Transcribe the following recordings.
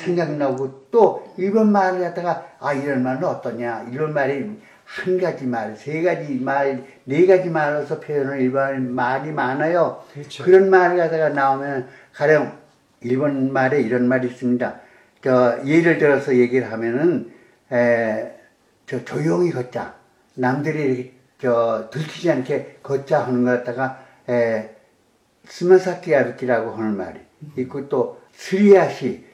생각나고 또 일본 말을 갖다가 이런 말은 어떠냐 이런 말이 한 가지 말, 세 가지 말, 네 가지 말로서 표현을 일본 말이 많아요. 그렇죠. 그런 말을 갖다가 나오면 가령 일본 말에 이런 말이 있습니다. 예를 들어서 얘기를 하면은 조용히 걷자. 남들이 들키지 않게 걷자 하는 것 갖다가 스마사키 아르키라고 하는 말이 있고 또 스리아시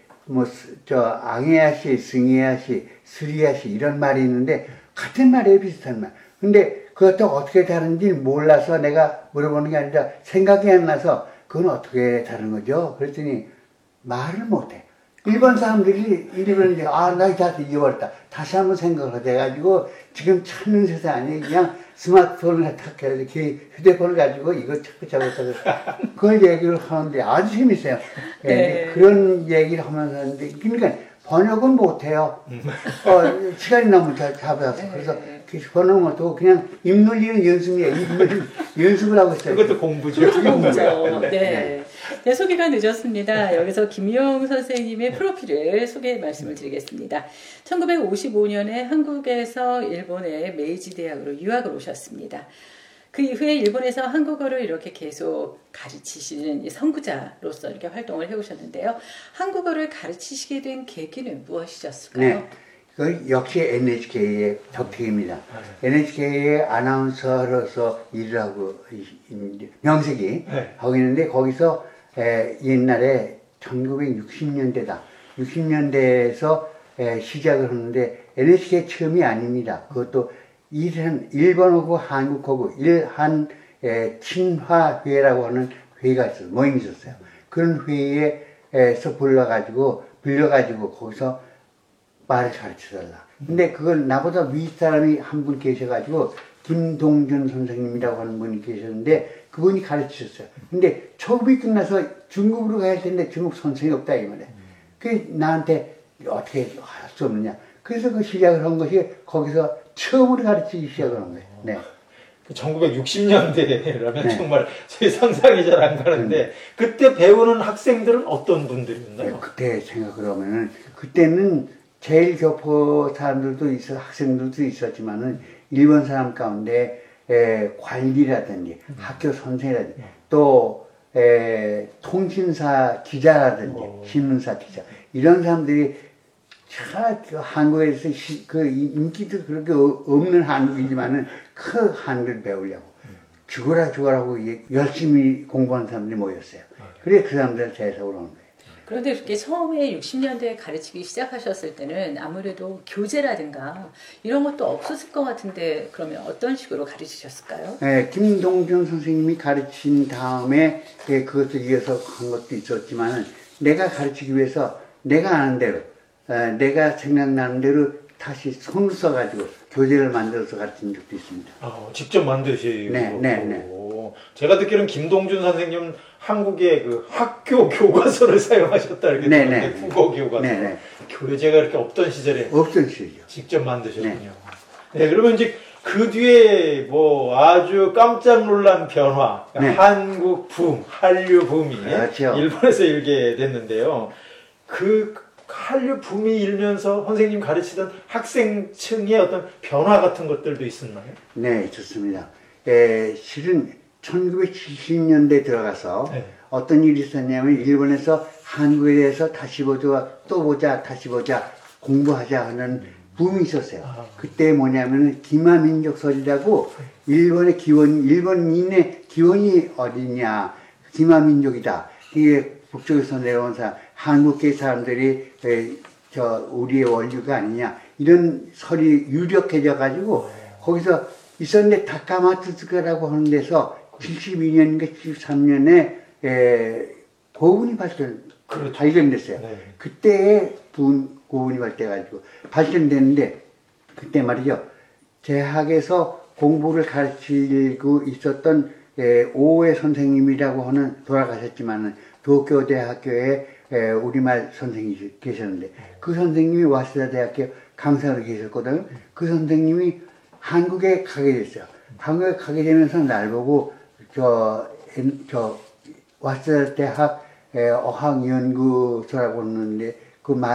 앙해야시, 승해야시, 스리아시 이런 말이 있는데 같은 말이에요. 비슷한 말. 근데 그것도 어떻게 다른지 몰라서 내가 물어보는 게 아니라 생각이 안 나서 그건 어떻게 다른 거죠? 그랬더니 말을 못해. 일본 사람들이 이러면 이제 나 다시 잊어버렸다. 다시 한번 생각을 해가지고 지금 찾는 세상이 그냥 스마트폰을 탁 이렇게 휴대폰을 가지고 이거 찾고 그걸 얘기를 하는데 아주 재밌어요. 네. 그런 얘기를 하면서 하는데 그러니까 번역은 못해요. 시간이 너무 잡아서 그래서 번역은 못하고 그냥 입 놀리는 연습이에요. 연습을 하고 있어요. 그것도 공부죠. 공부죠. 네. 네, 소개가 늦었습니다. 여기서 김용 선생님의 프로필을 소개 말씀을 드리겠습니다. 1955년에 한국에서 일본의 메이지 대학으로 유학을 오셨습니다. 그 이후에 일본에서 한국어를 이렇게 계속 가르치시는 선구자로서 이렇게 활동을 해오셨는데요. 한국어를 가르치시게 된 계기는 무엇이셨을까요? 네. 그 역시 NHK의 덕택입니다. NHK의 아나운서로서 일을 하고 명색이 하고 있는데 거기서 옛날에 1960년대다. 60년대에서 시작을 하는데 NHK 처음이 아닙니다. 그것도 일본어고 한국어고 일한 친화회라고 하는 회의가 있었어요. 모임이 있었어요. 그런 회의에서 불려가지고 거기서 말을 가르쳐달라. 근데 그걸 나보다 위 사람이 한 분 계셔가지고 김동준 선생님이라고 하는 분이 계셨는데 그분이 가르치셨어요. 근데 초급이 끝나서 중급으로 가야 되는데 중급 선생이 없다 이 말이에요. 그 나한테 어떻게 할 수 없느냐. 그래서 그 시작을 한 것이 거기서 처음으로 가르치기 시작을 한 거예요. 네. 1960년대라면 네. 정말 제 상상이 잘 안 가는데 그때 배우는 학생들은 어떤 분들이었나요? 네, 그때 생각을 하면은 그때는 제일 교포 사람들도 학생들도 있었지만은 일본 사람 가운데 관리라든지 학교 선생이라든지 또 통신사 기자라든지 신문사 기자 이런 사람들이 참 한국에서 그 인기도 그렇게 없는 한국이지만은 그 한국을 배우려고 죽어라고 열심히 공부하는 사람들이 모였어요. 그래 그 사람들 재석으로 오는 거예요. 그런데 그렇게 처음에 60년대에 가르치기 시작하셨을 때는 아무래도 교재라든가 이런 것도 없었을 것 같은데 그러면 어떤 식으로 가르치셨을까요? 네, 김동준 선생님이 가르친 다음에 그것을 이어서 한 것도 있었지만 내가 가르치기 위해서 내가 아는 대로 내가 생각나는 대로 다시 손을 써가지고 교재를 만들어서 가르친 적도 있습니다. 직접 만드시고. 네. 제가 듣기로는 김동준 선생님 한국의 그 학교 교과서를 사용하셨다 이렇게 들었는데 국어 교과서. 교재가 이렇게 없던 시절에 없던 시절이죠. 직접 만드셨군요. 네, 그러면 이제 그 뒤에 뭐 아주 깜짝 놀란 변화, 한국 붐, 한류 붐이 그렇죠. 일본에서 일게 됐는데요. 그 한류 붐이 일면서 선생님 가르치던 학생층의 어떤 변화 같은 것들도 있었나요? 네, 좋습니다. 실은 1970년대 들어가서 어떤 일이 있었냐면 일본에서 한국에 대해서 다시 보자, 또 보자, 다시 보자, 공부하자 하는 붐이 있었어요. 그때 뭐냐면 기마민족설이라고 일본인의 기원이 어디냐, 기마민족이다. 이게 북쪽에서 내려온 사람, 한국계 사람들이 우리의 원류가 아니냐 이런 설이 유력해져 가지고 거기서 있었는데 다카마츠스카라고 하는 데서 72년인가 73년에 고분이 발견됐어요. 그때에 고분이 발견돼가지고 발견됐는데 그때 말이죠. 대학에서 공부를 가르치고 있었던 오해 선생님이라고 하는 돌아가셨지만은 도쿄대학교에 우리말 선생님이 계셨는데 그 선생님이 와세다 대학교 강사로 계셨거든요. 그 선생님이 한국에 가게 됐어요. 한국에 가게 되면서 날 보고 와세다 대학 어학연구소라고 하는데 그 말